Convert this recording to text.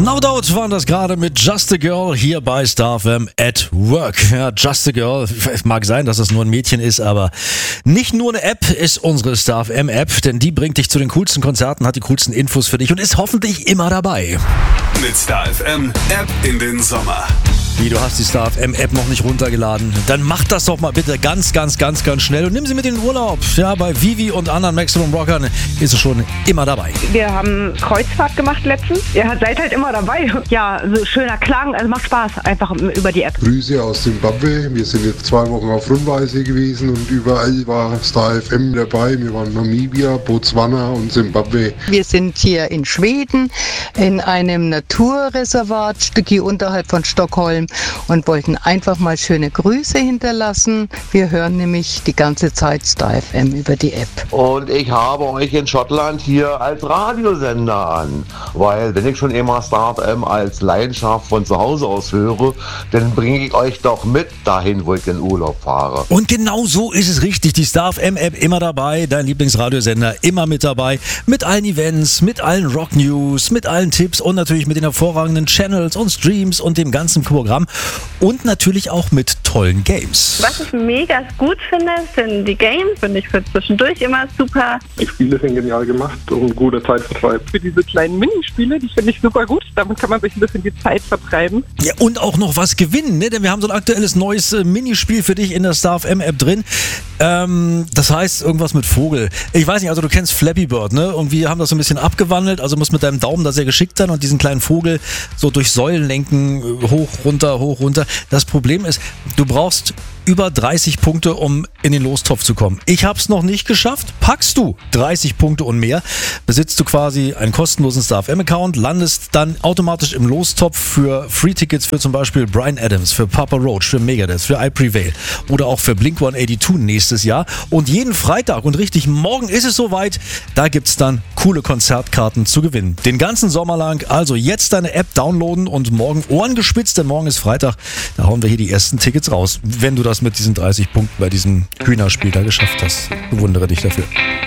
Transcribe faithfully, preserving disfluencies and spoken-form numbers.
No Doubt waren das gerade mit Just a Girl hier bei Star F M at Work. Ja, Just a Girl, es mag sein, dass es nur ein Mädchen ist, aber nicht nur eine App ist unsere Star F M App, denn die bringt dich zu den coolsten Konzerten, hat die coolsten Infos für dich und ist hoffentlich immer dabei. Mit Star F M App in den Sommer. Wie, du hast die Star F M App noch nicht runtergeladen? Dann mach das doch mal bitte ganz, ganz, ganz, ganz schnell und nimm sie mit in den Urlaub. Ja, bei Vivi und anderen Maximum Rockern ist es schon immer dabei. Wir haben Kreuzfahrt gemacht letztens. Ihr seid halt immer dabei. Ja, so schöner Klang, also macht Spaß, einfach über die App. Grüße aus Zimbabwe. Wir sind jetzt zwei Wochen auf Rundreise gewesen und überall war Star F M dabei. Wir waren Namibia, Botswana und Zimbabwe. Wir sind hier in Schweden in einem Naturreservat, Stücki unterhalb von Stockholm, und wollten einfach mal schöne Grüße hinterlassen. Wir hören nämlich die ganze Zeit Star F M über die App. Und ich habe euch in Schottland hier als Radiosender an, weil wenn ich schon immer Star F M als Leidenschaft von zu Hause aus höre, dann bringe ich euch doch mit dahin, wo ich in Urlaub fahre. Und genau so ist es richtig. Die Star F M App immer dabei, dein Lieblingsradiosender immer mit dabei, mit allen Events, mit allen Rock News, mit allen Tipps und natürlich mit den hervorragenden Channels und Streams und dem ganzen Programm und natürlich auch mit tollen Games. Was ich mega gut finde, sind die Games. Finde ich für zwischendurch immer super. Die Spiele sind genial gemacht und ein guter Zeitvertreib. Für diese kleinen Minispiele, die finde ich super gut. Damit kann man sich ein bisschen die Zeit vertreiben. Ja, und auch noch was gewinnen, ne? Denn wir haben so ein aktuelles neues äh, Minispiel für dich in der Star F M App drin. Ähm, das heißt irgendwas mit Vogel. Ich weiß nicht, also du kennst Flappy Bird, ne? Und wir haben das so ein bisschen abgewandelt. Also musst mit deinem Daumen da sehr geschickt sein und diesen kleinen Vogel so durch Säulen lenken, hoch, runter, hoch, runter. Das Problem ist, du brauchst über dreißig Punkte, um in den Lostopf zu kommen. Ich hab's noch nicht geschafft. Packst du dreißig Punkte und mehr, besitzt du quasi einen kostenlosen Star F M Account, landest dann automatisch im Lostopf für Free-Tickets für zum Beispiel Bryan Adams, für Papa Roach, für Megadeth, für I Prevail oder auch für Blink hundertzweiundachtzig nächstes Jahr. Und jeden Freitag und richtig, morgen ist es soweit, da gibt's dann coole Konzertkarten zu gewinnen. Den ganzen Sommer lang, also jetzt deine App downloaden und morgen Ohren gespitzt, denn morgen ist Freitag, da hauen wir hier die ersten Tickets raus. Wenn du das mit diesen dreißig Punkten bei diesem Hühnerspiel da geschafft hast, bewundere dich dafür.